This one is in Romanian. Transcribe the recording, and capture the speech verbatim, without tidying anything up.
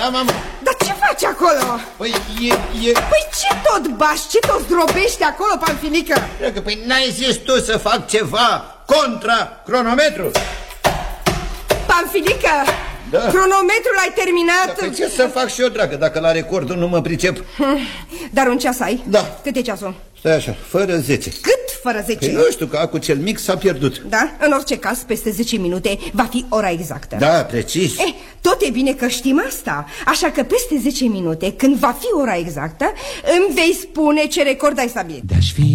Da, mamă. Dar ce faci acolo? Păi, e... e... Păi ce tot bași, ce tot zdrobești acolo, Panfilică? Că, păi n-ai zis tu să fac ceva contra cronometru? Panfilică, da. Cronometrul ai terminat? Da, păi ce să fac și eu, dragă, dacă la recordul nu mă pricep? Dar un ceas ai? Da. Cât e ceasul? Stai așa, fără zece. Cât fără zece? Păi nu știu, că acul cel mic s-a pierdut. Da? În orice caz, peste zece minute va fi ora exactă. Da, precis. Eh, tot e bine că știm asta. Așa că peste zece minute, când va fi ora exactă, îmi vei spune ce record ai stabilit. De-aș fi